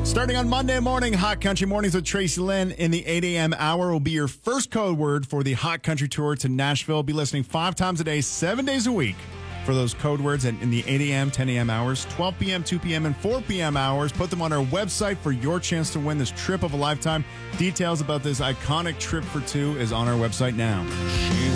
Starting on Monday morning, Hot Country Mornings with Tracy Lynn in the 8 a.m. hour will be your first code word for the Hot Country Tour to Nashville. Be listening 5 times a day, 7 days a week for those code words in the 8 a.m., 10 a.m. hours, 12 p.m., 2 p.m., and 4 p.m. hours. Put them on our website for your chance to win this trip of a lifetime. Details about this iconic trip for two is on our website now. She